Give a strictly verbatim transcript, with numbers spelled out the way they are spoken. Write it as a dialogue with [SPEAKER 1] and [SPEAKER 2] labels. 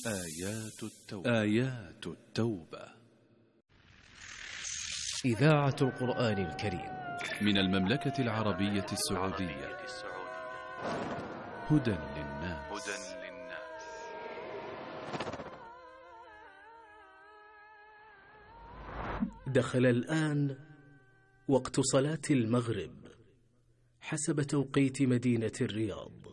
[SPEAKER 1] آيات التوبة. آيات التوبة
[SPEAKER 2] إذاعة القرآن الكريم
[SPEAKER 1] من المملكة العربية السعودية. هدى للناس.
[SPEAKER 2] دخل الآن وقت صلاة المغرب حسب توقيت مدينة الرياض.